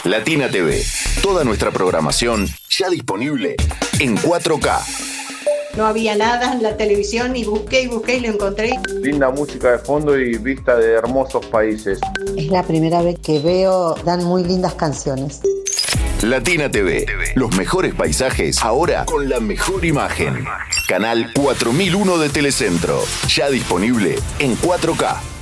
Latina TV. Toda nuestra programación ya disponible en 4K. No había nada en la televisión y busqué y lo encontré. Linda música de fondo y vista de hermosos países. Es la primera vez que veo, dan muy lindas canciones. Latina TV. Los mejores paisajes ahora con la mejor imagen. Canal 4001 de Telecentro. Ya disponible en 4K.